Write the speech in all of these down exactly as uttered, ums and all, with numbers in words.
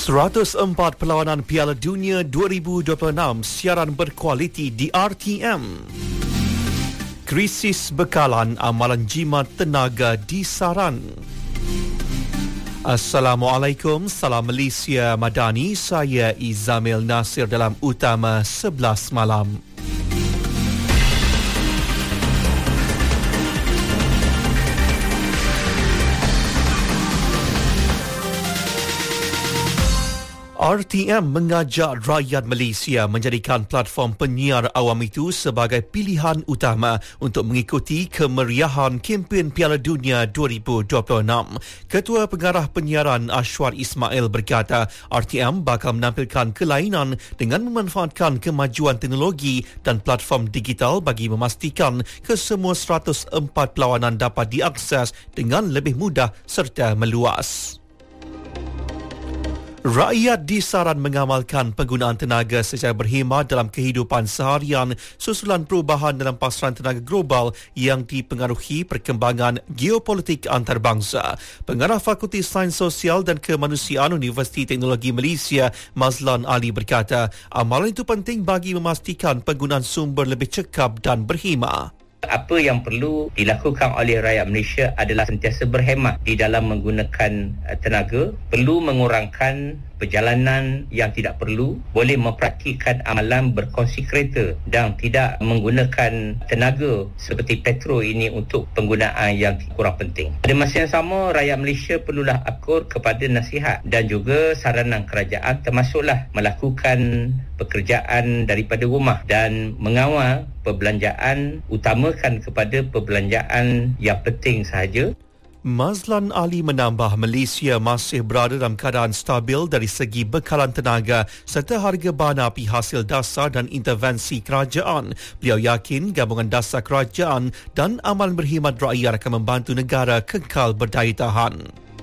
seratus empat perlawanan Piala Dunia dua ribu dua puluh enam siaran berkualiti di R T M. Krisis bekalan, amalan jimat tenaga disaran. Assalamualaikum, salam Malaysia Madani. Saya Izamil Nasir dalam Utama sebelas malam. R T M mengajak rakyat Malaysia menjadikan platform penyiar awam itu sebagai pilihan utama untuk mengikuti kemeriahan kempen Piala Dunia dua ribu dua puluh enam. Ketua Pengarah Penyiaran Ashwar Ismail berkata, R T M bakal menampilkan kelainan dengan memanfaatkan kemajuan teknologi dan platform digital bagi memastikan kesemua seratus empat perlawanan dapat diakses dengan lebih mudah serta meluas. Rakyat disaran mengamalkan penggunaan tenaga secara berkhidmat dalam kehidupan seharian susulan perubahan dalam pasaran tenaga global yang dipengaruhi perkembangan geopolitik antarabangsa. Pengarah Fakulti Sains Sosial dan Kemanusiaan Universiti Teknologi Malaysia, Mazlan Ali berkata, amalan itu penting bagi memastikan penggunaan sumber lebih cekap dan berkhidmat. Apa yang perlu dilakukan oleh rakyat Malaysia adalah sentiasa berhemat di dalam menggunakan tenaga, perlu mengurangkan perjalanan yang tidak perlu, boleh mempraktikkan amalan berkongsi kereta dan tidak menggunakan tenaga seperti petrol ini untuk penggunaan yang kurang penting. Pada masa yang sama, rakyat Malaysia perlulah akur kepada nasihat dan juga saranan kerajaan, termasuklah melakukan pekerjaan daripada rumah dan mengawal perbelanjaan, utamakan kepada perbelanjaan yang penting sahaja. Mazlan Ali menambah, Malaysia masih berada dalam keadaan stabil dari segi bekalan tenaga serta harga bahan api hasil dasar dan intervensi kerajaan. Beliau yakin gabungan dasar kerajaan dan amalan berkhidmat rakyat akan membantu negara kekal berdaya tahan.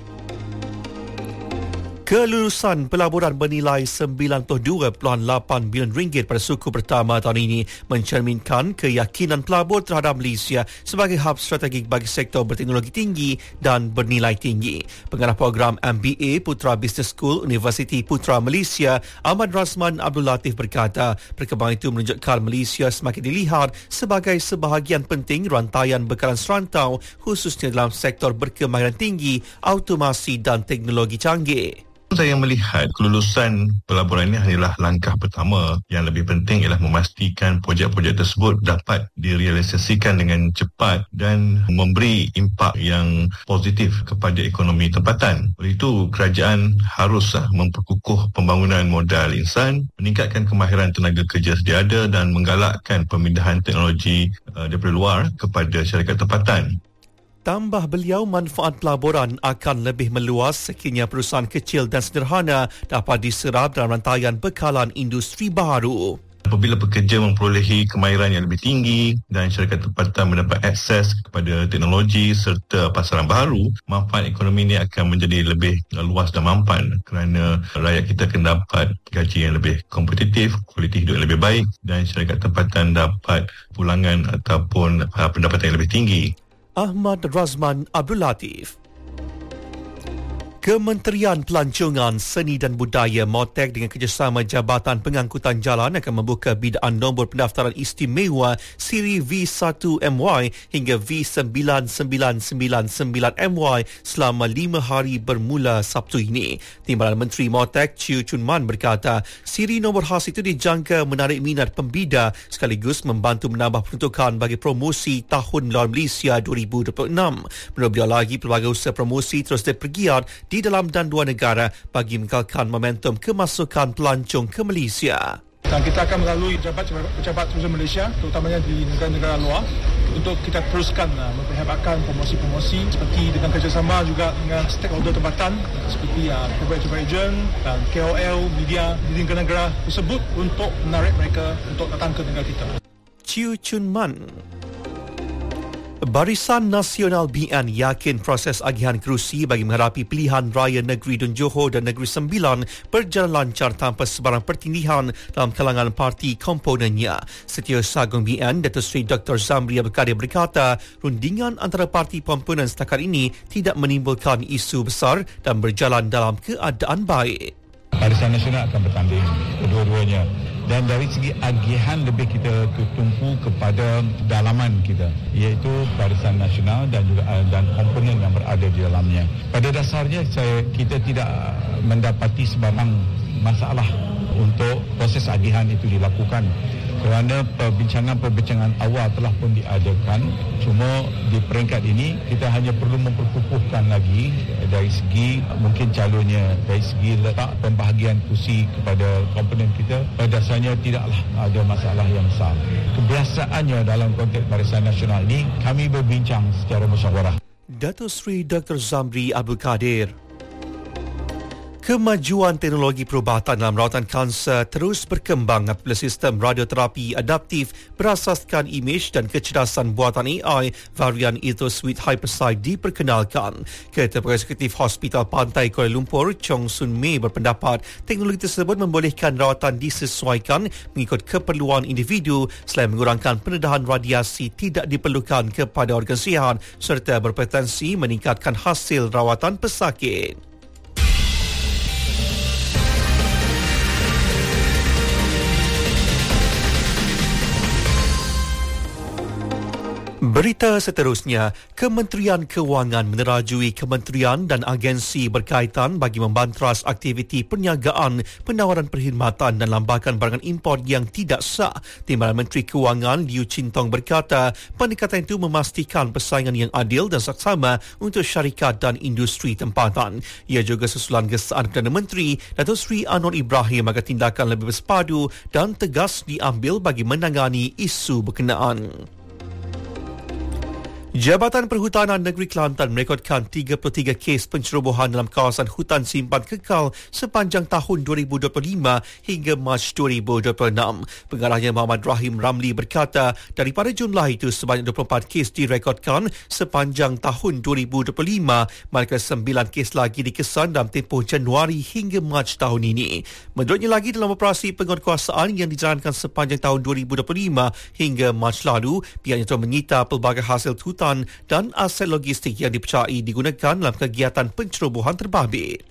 Kelulusan pelaburan bernilai sembilan puluh dua perpuluhan lapan bilion ringgit pada suku pertama tahun ini mencerminkan keyakinan pelabur terhadap Malaysia sebagai hub strategik bagi sektor berteknologi tinggi dan bernilai tinggi. Pengarah program M B A Putra Business School Universiti Putra Malaysia, Ahmad Razman Abdul Latif berkata, perkembangan itu menunjukkan Malaysia semakin dilihat sebagai sebahagian penting rantaian bekalan serantau khususnya dalam sektor berkemahiran tinggi, automasi dan teknologi canggih. Saya melihat kelulusan pelaburan ini hanyalah langkah pertama. Yang lebih penting ialah memastikan projek-projek tersebut dapat direalisasikan dengan cepat dan memberi impak yang positif kepada ekonomi tempatan. Oleh itu, kerajaan harus memperkukuh pembangunan modal insan, meningkatkan kemahiran tenaga kerja sedia ada dan menggalakkan pemindahan teknologi uh, daripada luar kepada syarikat tempatan. Tambah beliau, manfaat pelaburan akan lebih meluas sekiranya perusahaan kecil dan sederhana dapat diserap dalam rantaian bekalan industri baru. Apabila pekerja memperolehi kemahiran yang lebih tinggi dan syarikat tempatan mendapat akses kepada teknologi serta pasaran baru, manfaat ekonomi ini akan menjadi lebih luas dan mampan kerana rakyat kita akan dapat gaji yang lebih kompetitif, kualiti hidup yang lebih baik dan syarikat tempatan dapat pulangan ataupun pendapatan yang lebih tinggi. Ahmad Razman Abdul Latif. Kementerian Pelancongan, Seni dan Budaya MOTEK dengan kerjasama Jabatan Pengangkutan Jalan akan membuka bidaan nombor pendaftaran istimewa siri V satu M Y hingga V sembilan sembilan sembilan sembilan M Y selama lima hari bermula Sabtu ini. Timbalan Menteri MOTEK Chew Chun Man berkata, siri nombor khas itu dijangka menarik minat pembida sekaligus membantu menambah peruntukan bagi promosi Tahun Melawan Malaysia dua ribu dua puluh enam. Menurut beliau lagi, pelbagai usaha promosi terus dipergiat di dalam dan luar negara bagi mengekalkan momentum kemasukan pelancong ke Malaysia. Dan kita akan melalui pejabat-pejabat tourism Malaysia, terutamanya di negara-negara luar, untuk kita teruskan uh, memperhebatkan promosi-promosi seperti dengan kerjasama juga dengan stakeholder tempatan seperti uh, travel agent dan K O L, media di negara-negara tersebut untuk menarik mereka untuk datang ke negara kita. Chew Chun Man. Barisan Nasional B N yakin proses agihan kerusi bagi menghadapi pilihan raya Negeri Dun Johor dan Negeri Sembilan berjalan lancar tanpa sebarang pertindihan dalam kalangan parti komponennya. Setiausaha Agung B N, Datuk Seri Doktor Zamri Abdul Kadir berkata, rundingan antara parti komponen setakat ini tidak menimbulkan isu besar dan berjalan dalam keadaan baik. Barisan Nasional akan bertanding kedua-duanya. Dan dari segi agihan lebih kita tumpu kepada dalaman kita, iaitu Barisan Nasional dan juga dan komponen yang berada di dalamnya. Pada dasarnya saya kita tidak mendapati sebarang masalah untuk proses agihan itu dilakukan, kerana perbincangan-perbincangan awal telah pun diadakan. Cuma di peringkat ini kita hanya perlu memperkukuhkan lagi dari segi mungkin calonnya, dari segi letak pembahagian kursi kepada komponen kita. Pada dasarnya tidaklah ada masalah yang besar. Kebiasaannya dalam konteks Barisan Nasional ini kami berbincang secara musyawarah. Datuk Seri Doktor Zamri Abdul Kadir. Kemajuan teknologi perubatan dalam rawatan kanser terus berkembang apabila sistem radioterapi adaptif berasaskan imej dan kecerdasan buatan A I varian Ethosweet Hyperside diperkenalkan. Ketua Eksekutif Hospital Pantai Kuala Lumpur, Chong Sun Mei berpendapat teknologi tersebut membolehkan rawatan disesuaikan mengikut keperluan individu selain mengurangkan pendedahan radiasi tidak diperlukan kepada organ sihat serta berpotensi meningkatkan hasil rawatan pesakit. Berita seterusnya, Kementerian Kewangan menerajui kementerian dan agensi berkaitan bagi membantras aktiviti perniagaan, penawaran perkhidmatan dan lambakan barangan import yang tidak sah. Timbalan Menteri Kewangan Liu Chintong berkata, pendekatan itu memastikan persaingan yang adil dan saksama untuk syarikat dan industri tempatan. Ia juga susulan gesaan Perdana Menteri Datuk Seri Anwar Ibrahim agar tindakan lebih bersepadu dan tegas diambil bagi menangani isu berkenaan. Jabatan Perhutanan Negeri Kelantan merekodkan tiga puluh tiga kes pencerobohan dalam kawasan hutan simpan kekal sepanjang tahun dua ribu dua puluh lima hingga Mac dua ribu dua puluh enam. Pengarahnya Muhammad Rahim Ramli berkata, daripada jumlah itu sebanyak dua puluh empat kes direkodkan sepanjang tahun dua ribu dua puluh lima, manakala sembilan kes lagi dikesan dalam tempoh Januari hingga Mac tahun ini. Menurutnya lagi, dalam operasi penguatkuasaan yang dijalankan sepanjang tahun dua ribu dua puluh lima hingga Mac lalu, pihaknya telah menyita pelbagai hasil hutan dan aset logistik yang dipercayai digunakan dalam kegiatan pencerobohan terbabit.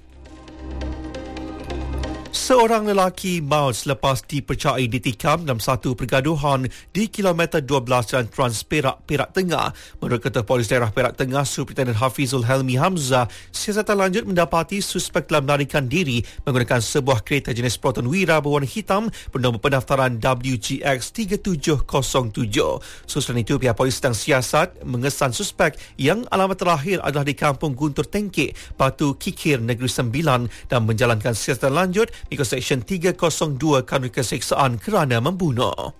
Seorang lelaki maut selepas dipercayai ditikam dalam satu pergaduhan di kilometer dua belas Jalan Trans Perak, Perak Tengah. Menurut Ketua Polis Daerah Perak Tengah, Superintendent Hafizul Helmi Hamzah, siasatan lanjut mendapati suspek telah melarikan diri menggunakan sebuah kereta jenis Proton Wira berwarna hitam bernombor pendaftaran W G X tiga tujuh kosong tujuh. Susulan itu, pihak polis sedang siasat mengesan suspek yang alamat terakhir adalah di Kampung Guntur Tengkek, Batu Kikir, Negeri Sembilan dan menjalankan siasatan lanjut mengikut Seksyen tiga kosong dua Kanun Keseksaan kerana membunuh.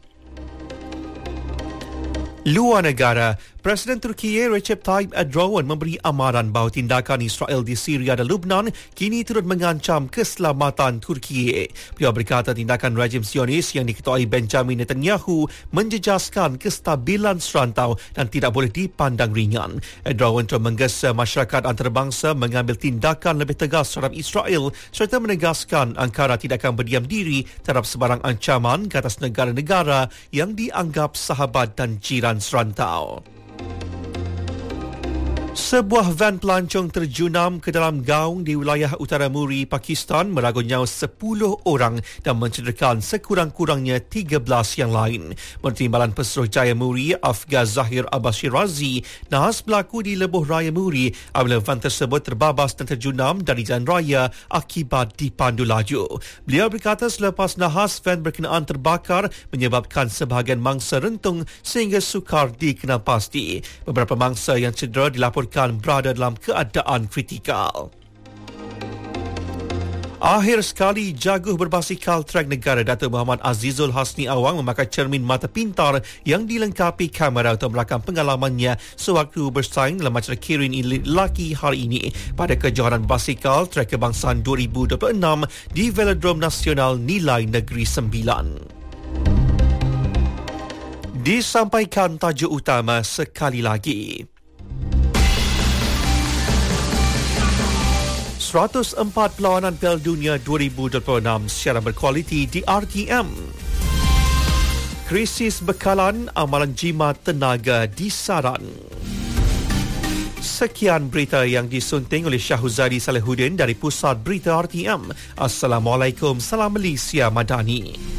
Luar negara, Presiden Turki Recep Tayyip Erdogan memberi amaran bahawa tindakan Israel di Syria dan Lebanon kini turut mengancam keselamatan Turki. Beliau berkata tindakan rejim Zionis yang diketuai Benjamin Netanyahu menjejaskan kestabilan serantau dan tidak boleh dipandang ringan. Erdogan telah menggesa masyarakat antarabangsa mengambil tindakan lebih tegas terhadap Israel serta menegaskan Ankara tidak akan berdiam diri terhadap sebarang ancaman ke atas negara-negara yang dianggap sahabat dan jiran serantau. Sebuah van pelancong terjunam ke dalam gaung di wilayah Utara Muri, Pakistan meragut nyawa sepuluh orang dan mencederakan sekurang-kurangnya tiga belas yang lain. Menteri Timbalan Pesuruhjaya Muri, Afgaz Zahir Abbas Shirazi, nahas berlaku di Lebuh Raya Muri apabila van tersebut terbabas dan terjunam dari jalan raya akibat dipandu laju. Beliau berkata selepas nahas van berkenaan terbakar menyebabkan sebahagian mangsa rentung sehingga sukar dikenal pasti. Beberapa mangsa yang cedera dilaporkan berada dalam keadaan kritikal. Akhir sekali, jaguh berbasikal trek negara Datuk Muhammad Azizul Hasni Awang memakai cermin mata pintar yang dilengkapi kamera untuk merakam pengalamannya sewaktu bersaing dalam acara Kirin lelaki hari ini pada kejohanan basikal trek kebangsaan dua ribu dua puluh enam di Velodrome Nasional Nilai Negeri Sembilan. Disampaikan tajuk utama sekali lagi. seratus empat perlawanan Piala Dunia dua ribu dua puluh enam secara berkualiti di R T M. Krisis bekalan, amalan jimat tenaga disaran. Sekian berita yang disunting oleh Syahuzadi Salehuddin dari Pusat Berita R T M. Assalamualaikum, salam Malaysia Madani.